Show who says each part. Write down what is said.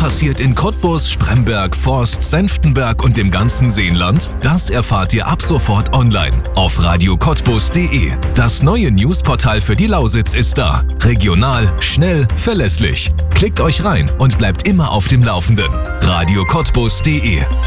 Speaker 1: passiert in Cottbus, Spremberg, Forst, Senftenberg und dem ganzen Seenland? Das erfahrt ihr ab sofort online auf radiocottbus.de. Das neue Newsportal für die Lausitz ist da. Regional, schnell, verlässlich. Klickt euch rein und bleibt immer auf dem Laufenden. radiocottbus.de